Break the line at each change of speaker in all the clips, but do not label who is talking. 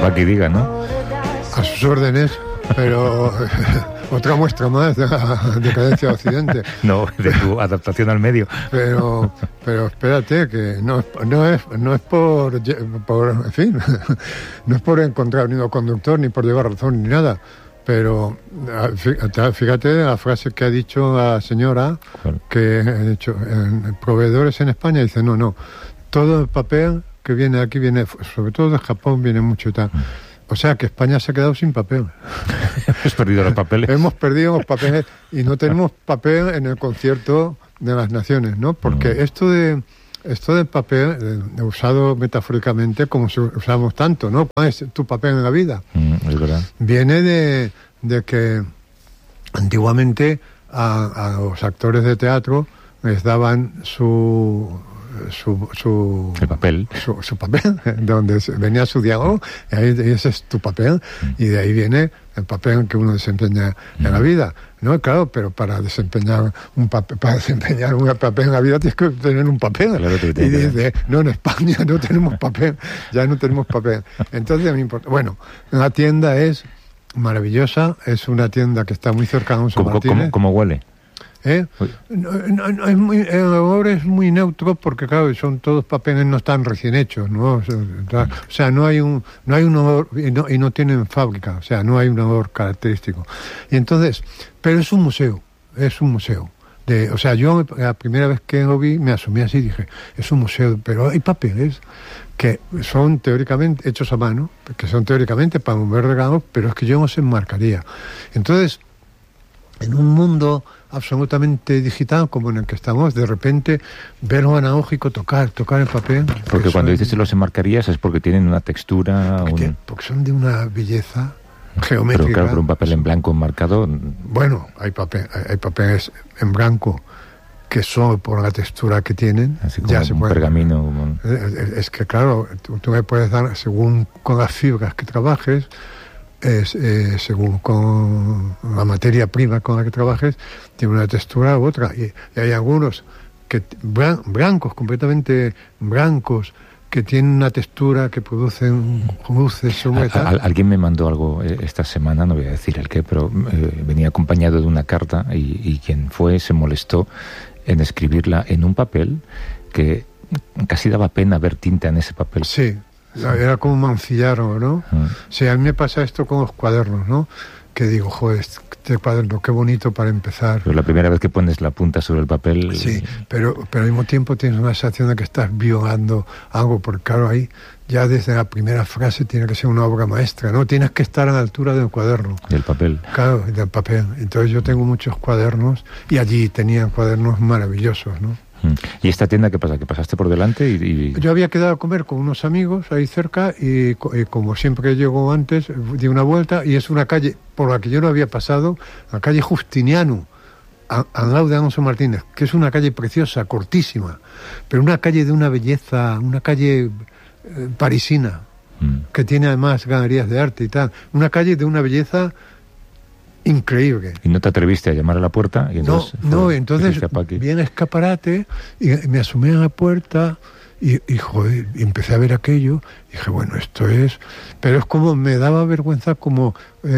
Paqui diga, ¿no?
A sus órdenes, pero otra muestra más de la decadencia de Occidente.
No, de tu adaptación al medio.
Pero espérate, que no es por en fin, no es por encontrar ni un conductor, ni por llevar razón, ni nada. Pero fíjate la frase que ha dicho la señora, que ha dicho, proveedores en España, dice, no, todo el papel que viene aquí viene, sobre todo de Japón, viene mucho y tal. O sea que España se ha quedado sin papel.
Hemos perdido los papeles.
Hemos perdido los papeles y no tenemos papel en el concierto de las naciones, ¿no? Porque esto del papel, usado metafóricamente como usamos tanto, ¿no? ¿Cuál es tu papel en la vida?
Es verdad.
Viene de que antiguamente a los actores de teatro les daban su
papel,
de donde venía su diálogo, y ahí ese es tu papel, y de ahí viene el papel que uno desempeña en la vida, ¿no? Claro, pero para desempeñar un papel en la vida tienes que tener un papel. Claro, y dice, no, en España no tenemos papel, ya no tenemos papel. Entonces me importa. Bueno, la tienda es maravillosa, es una tienda que está muy cerca de un San Martínez.
¿Cómo huele?
No, el olor es muy neutro porque claro, son todos papeles, no están recién hechos, ¿no? O sea, no hay un olor y no tienen fábrica, o sea, no hay un olor característico. Y entonces, pero es un museo. O sea, yo la primera vez que lo vi me asomé así y dije, es un museo, pero hay papeles que son teóricamente hechos a mano, que son teóricamente para mover regalos, pero es que yo no se enmarcaría. Entonces, en un mundo absolutamente digital como en el que estamos, de repente ver lo analógico, tocar el papel.
Porque cuando dices que los enmarcarías es porque tienen una textura...
Porque son de una belleza geométrica.
Pero claro, por un papel en blanco enmarcado...
Bueno, hay papeles en blanco que solo por la textura que tienen...
Así como ya un pergamino.
Es que claro, tú me puedes dar, según con las fibras que trabajes, según con la materia prima con la que trabajes, tiene una textura u otra. Y hay algunos que blancos, completamente blancos, que tienen una textura que producen luces, sombra y tal.
Alguien me mandó algo esta semana, no voy a decir el qué, pero venía acompañado de una carta y quien fue se molestó en escribirla en un papel que casi daba pena ver tinta en ese papel.
Sí. Era como mancillarlo, ¿no? Sí, a mí me pasa esto con los cuadernos, ¿no? Que digo, joder, este cuaderno, qué bonito para empezar.
Pero la primera vez que pones la punta sobre el papel...
Sí, pero al mismo tiempo tienes una sensación de que estás violando algo, porque claro, ahí ya desde la primera frase tiene que ser una obra maestra, ¿no? Tienes que estar a la altura del cuaderno.
Del papel.
Claro, del papel. Entonces yo tengo muchos cuadernos y allí tenían cuadernos maravillosos, ¿no?
¿Y esta tienda qué pasa? ¿Que pasaste por delante?
Yo había quedado a comer con unos amigos ahí cerca y como siempre llego antes, di una vuelta y es una calle por la que yo no había pasado, la calle Justiniano, al lado de Alonso Martínez, que es una calle preciosa, cortísima, pero una calle de una belleza, una calle parisina, que tiene además galerías de arte y tal, una calle de una belleza increíble.
¿Y no te atreviste a llamar a la puerta? Y entonces
entonces viene escaparate y me asomé a la puerta y joder, y empecé a ver aquello y dije, bueno, esto es... Pero es como, me daba vergüenza como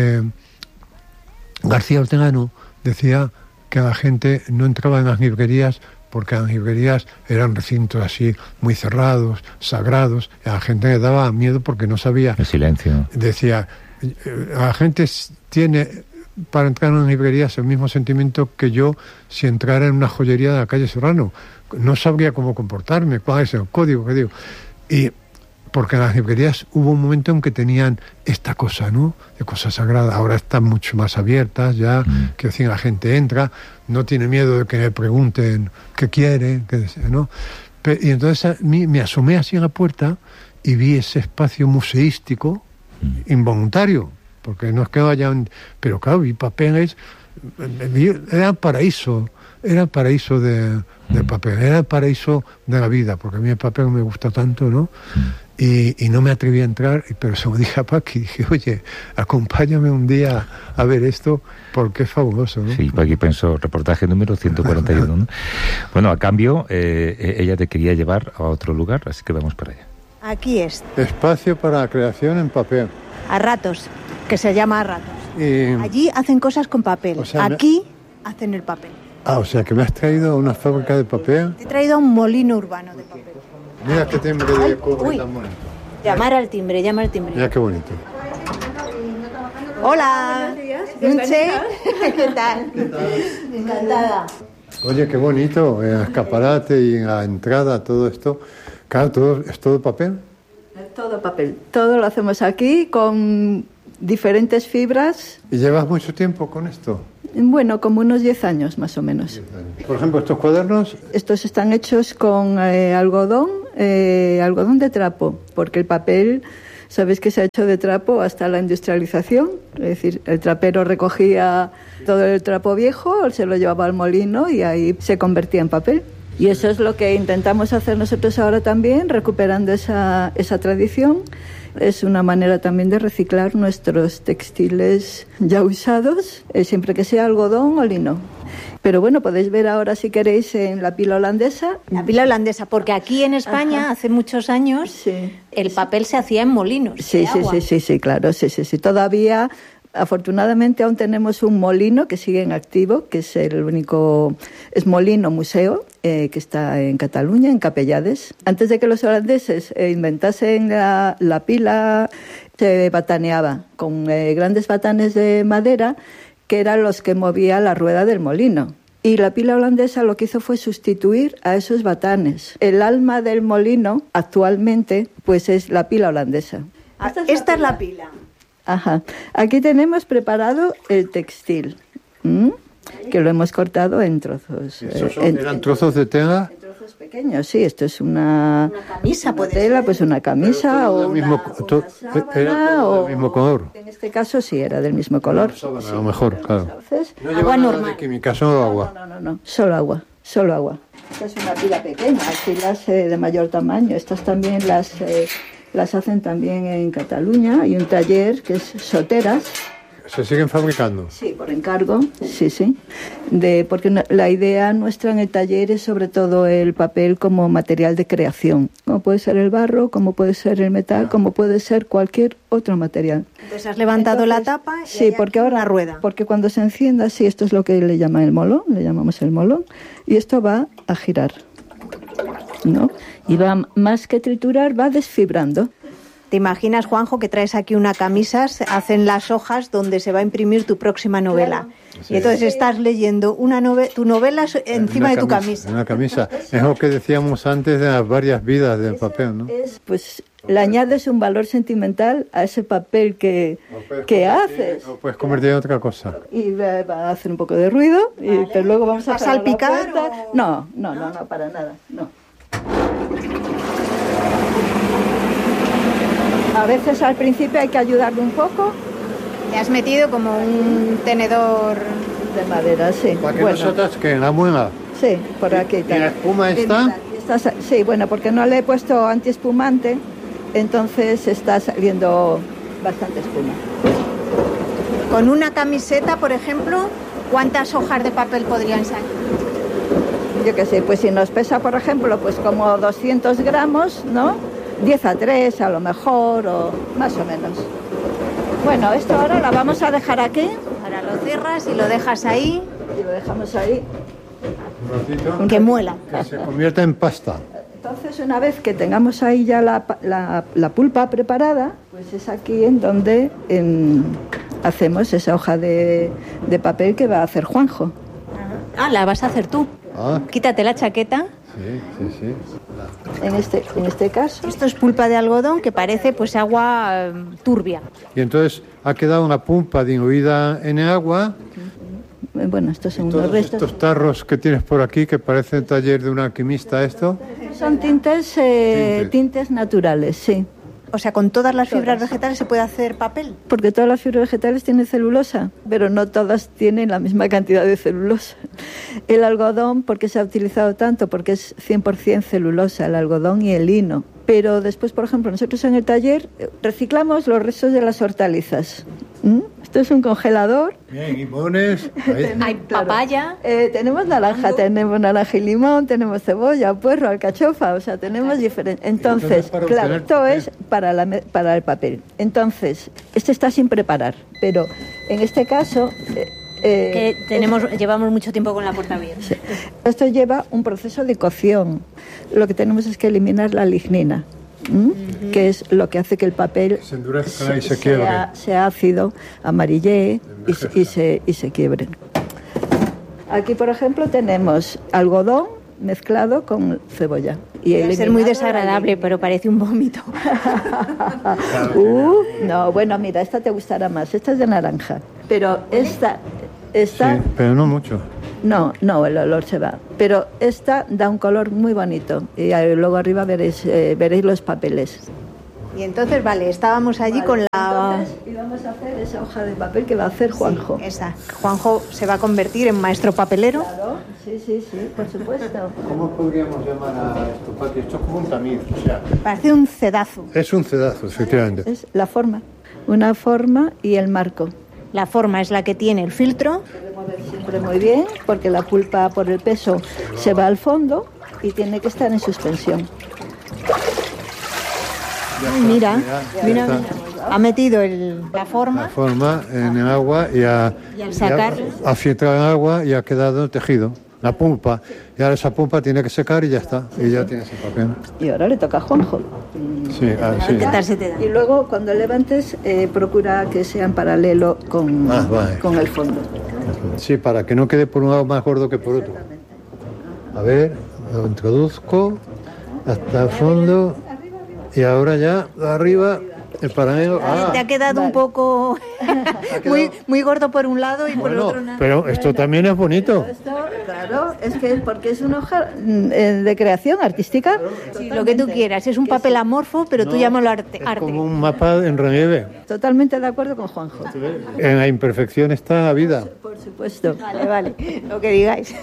García Ortegano decía que la gente no entraba en las librerías porque las librerías eran recintos así muy cerrados, sagrados, y a la gente le daba miedo porque no sabía...
El silencio.
Decía, la gente tiene... para entrar en una librería es el mismo sentimiento que yo si entrara en una joyería de la calle Serrano. No sabría cómo comportarme, cuál es el código que digo. Y porque en las librerías hubo un momento en que tenían esta cosa, ¿no? De cosa sagrada. Ahora están mucho más abiertas ya, que decir, la gente entra, no tiene miedo de que le pregunten qué quieren, qué desean, ¿no? Y entonces me asomé así a la puerta y vi ese espacio museístico involuntario, porque no es que vayan, pero claro, vi papeles, era paraíso de papel, era el paraíso de la vida, porque a mí el papel me gusta tanto, ¿no? Y no me atreví a entrar, pero se lo dije a Paqui, dije, oye, acompáñame un día a ver esto, porque es fabuloso, ¿no?
Sí, Paqui pensó, reportaje número 141, ¿no? Bueno, a cambio, ella te quería llevar a otro lugar, así que vamos para allá.
Aquí es.
Espacio para creación en papel.
A ratos, que se llama a ratos. Allí hacen cosas con papel. O sea, aquí hacen el papel.
O sea que me has traído a una fábrica de papel.
Te he traído a un molino urbano de papel.
Mira qué timbre de cobre tan bonito.
Llamar al timbre, llama al timbre.
Mira qué bonito.
Hola. Nuche. ¿Qué tal? Encantada.
Oye, qué bonito, en el escaparate y en la entrada, todo esto. Claro, ¿es todo papel?
Todo papel. Todo lo hacemos aquí con diferentes fibras.
¿Y llevas mucho tiempo con esto?
Bueno, como unos 10 años más o menos.
10 años. Por ejemplo, estos cuadernos...
Estos están hechos con algodón de trapo, porque el papel, sabéis que se ha hecho de trapo hasta la industrialización. Es decir, el trapero recogía todo el trapo viejo, se lo llevaba al molino y ahí se convertía en papel. Y eso es lo que intentamos hacer nosotros ahora también, recuperando esa tradición. Es una manera también de reciclar nuestros textiles ya usados, siempre que sea algodón o lino. Pero bueno, podéis ver ahora, si queréis, en la pila holandesa.
La pila holandesa, porque aquí en España, hace muchos años, sí, el papel se hacía en molinos.
Sí, claro, sí. Todavía, afortunadamente, aún tenemos un molino que sigue en activo, que es el único, es molino museo, que está en Cataluña, en Capellades. Antes de que los holandeses inventasen la pila, se bataneaba con grandes batanes de madera, que eran los que movían la rueda del molino. Y la pila holandesa lo que hizo fue sustituir a esos batanes. El alma del molino, actualmente, pues es la pila holandesa.
Esta es la pila.
Ajá. Aquí tenemos preparado el textil, que lo hemos cortado en trozos.
¿Eran trozos de tela?
En trozos pequeños, sí. Esto es una
camisa, puede
tela,
ser.
Pues una camisa o
del mismo color.
En este caso sí, era del mismo color.
A lo mejor, claro.
Entonces,
no lleva nada de química, solo agua.
No. Solo agua. Esta es una pila pequeña, hay pilas de mayor tamaño. Estas también las hacen también en Cataluña. Hay un taller que es Soteras.
¿Se siguen fabricando?
Sí, por encargo, sí. Porque la idea nuestra en el taller es sobre todo el papel como material de creación. Como puede ser el barro, como puede ser el metal, como puede ser cualquier otro material.
Entonces has levantado la tapa y
sí, porque ahora
una rueda.
Porque cuando se encienda, sí, esto es lo que le llaman el molón, le llamamos el molón, y esto va a girar, ¿no? Y va, más que triturar, va desfibrando.
¿Te imaginas, Juanjo, que traes aquí una camisa, hacen las hojas donde se va a imprimir tu próxima novela? Claro. Sí. Y entonces estás leyendo tu novela encima de tu camisa.
Una camisa. Es lo que decíamos antes de las varias vidas del papel, ¿no?
Pues le añades un valor sentimental a ese papel que haces.
Lo puedes convertir en otra cosa.
Y va a hacer un poco de ruido, vale. Pero luego vamos a
salpicar.
No, para nada, no. A veces al principio hay que ayudarle un poco.
Le has metido como un tenedor
de madera, sí.
¿Para que nosotras que la muela?
Sí, por aquí.
¿Y la espuma está?
Sí, bueno, porque no le he puesto antiespumante, entonces está saliendo bastante espuma.
Con una camiseta, por ejemplo, ¿cuántas hojas de papel podrían salir?
Yo qué sé, pues si nos pesa, por ejemplo, pues como 200 gramos, ¿no? 10 a 3 a lo mejor, o más o menos. Bueno, esto ahora la vamos a dejar aquí.
Ahora lo cierras y lo dejas ahí.
Y lo dejamos ahí.
Que muela.
Que se convierta en pasta.
Entonces, una vez que tengamos ahí ya la pulpa preparada, pues es aquí en donde hacemos esa hoja de papel que va a hacer Juanjo.
La vas a hacer tú. Quítate la chaqueta.
Sí.
En este caso.
Esto es pulpa de algodón que parece pues agua turbia.
Y entonces ha quedado una pulpa diluida en el agua.
Bueno, estos son
unos
restos.
Estos tarros que tienes por aquí, que parece el taller de un alquimista, ¿esto?
Son tintes naturales, sí.
O sea, con todas las fibras vegetales se puede hacer papel.
Porque todas las fibras vegetales tienen celulosa, pero no todas tienen la misma cantidad de celulosa. El algodón, ¿por qué se ha utilizado tanto? Porque es 100% celulosa, el algodón y el lino. Pero después, por ejemplo, nosotros en el taller reciclamos los restos de las hortalizas. Esto es un congelador.
Bien, limones.
Hay papaya.
Tenemos naranja y limón, tenemos cebolla, puerro, alcachofa, o sea, tenemos diferentes. Entonces, claro, esto es para el papel. Entonces, este está sin preparar, pero en este caso...
que llevamos mucho tiempo con la puerta abierta.
Sí. Esto lleva un proceso de cocción. Lo que tenemos es que eliminar la lignina. Que es lo que hace que el papel
se endurezca y se quiebre,
sea ácido, amarillee y se quiebre. Aquí, por ejemplo, tenemos algodón mezclado con cebolla.
Debe ser muy desagradable, pero parece un vómito.
No, bueno, mira, esta te gustará más. Esta es de naranja, pero esta
sí, pero no mucho.
No, el olor se va. Pero esta da un color muy bonito. Y luego arriba veréis los papeles.
Y entonces, estábamos allí con la...
Y vamos a hacer esa hoja de papel que va a hacer Juanjo.
Sí, esa. Juanjo se va a convertir en maestro papelero.
Claro, sí, por supuesto.
¿Cómo podríamos llamar a esto, Pati? Esto es como un tamiz, o sea...
Parece un cedazo.
Es un cedazo, efectivamente.
Es la forma. Una forma y el marco.
La forma es la que tiene el filtro.
Siempre muy bien, porque la pulpa por el peso se va al fondo y tiene que estar en suspensión.
Mira. Ha metido la forma.
La forma en el agua y
al sacar
ha filtrado el agua y ha quedado el tejido, la pulpa. Y ahora esa pulpa tiene que secar y ya está. Y ya tienes el papel.
Y ahora le toca a Juanjo.
Sí.
¿Qué tal se te da?
Y luego cuando levantes, procura que sea en paralelo con el fondo.
Sí, para que no quede por un lado más gordo que por otro. A ver, lo introduzco hasta el fondo y ahora ya arriba el paralelo.
Te ha quedado un poco muy gordo por un lado y por el otro nada.
Pero esto también es bonito.
Claro, es que porque es una hoja de creación artística.
Sí, lo que tú quieras, es un papel amorfo, pero tú llámalo arte.
Es como un mapa en relieve.
Totalmente de acuerdo con Juanjo.
En la imperfección está la vida.
Por supuesto.
Vale, lo que digáis.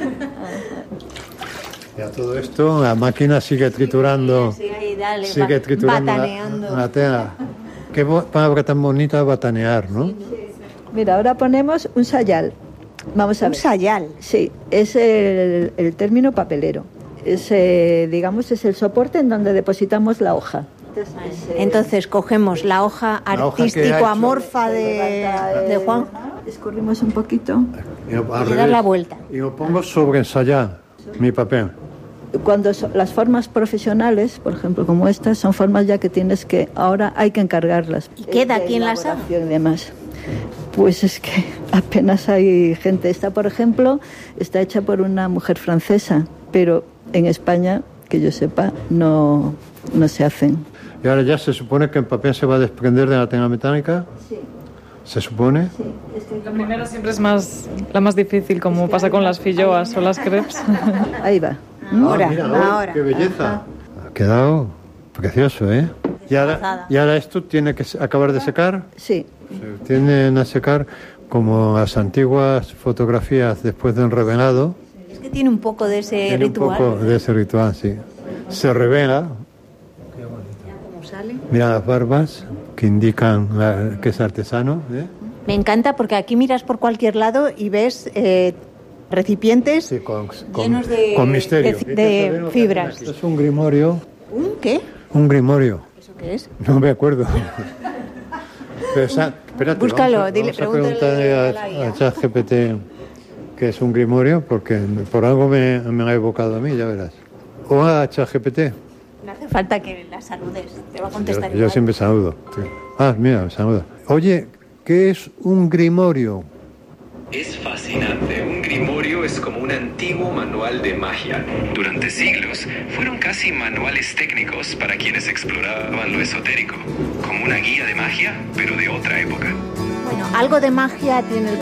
Ya todo esto, la máquina sigue triturando. Sigue triturando
bataneando.
la tela. Qué palabra tan bonita, batanear, ¿no?
Mira, ahora ponemos un sayal. Vamos a ver.
Un sayal.
Sí, es el término papelero. Es el soporte en donde depositamos la hoja.
Entonces cogemos la hoja artístico-amorfa de Juan.
Escurrimos un poquito.
Y dar la vuelta.
Y lo pongo sobre ensayar mi papel.
Cuando las formas profesionales, por ejemplo, como estas, son formas ya que ahora hay que encargarlas.
¿Y queda quien las haga?
Y demás. Pues es que apenas hay gente. Esta, por ejemplo, está hecha por una mujer francesa, pero en España, que yo sepa, no se hacen.
¿Y ahora ya se supone que el papel se va a desprender de la tela metálica?
Sí.
¿Se supone?
Sí.
La primera siempre es la más difícil, como pasa con las filloas o las crepes.
Ahí va.
Ahora.
¡Qué belleza! Ha quedado precioso, ¿eh? ¿Y ahora esto tiene que acabar de secar?
Sí.
Se tienden a secar como las antiguas fotografías después del revelado.
Es que tiene un poco de ese ritual.
Un poco de ese ritual, sí. Se revela.
¿Cómo sale?
Mira las barbas que indican que es artesano, ¿eh?
Me encanta porque aquí miras por cualquier lado y ves recipientes llenos
con misterio.
De fibras.
Esto es un grimorio.
¿Un qué?
Un grimorio.
¿Eso qué es?
No me acuerdo. Pero espérate,
búscalo,
vamos a preguntarle a ChatGPT qué es un grimorio, porque por algo me ha evocado a mí, ya verás. O a ChatGPT.
No hace falta que la saludes, te va a contestar.
Yo siempre saludo. Sí. Mira, me saluda. Oye, ¿qué es un grimorio?
Es fascinante. Un grimorio es como un antiguo manual de magia. Durante siglos fueron casi manuales técnicos para quienes exploraban lo esotérico, como una guía de magia, pero de otra época.
Bueno, algo de magia tiene el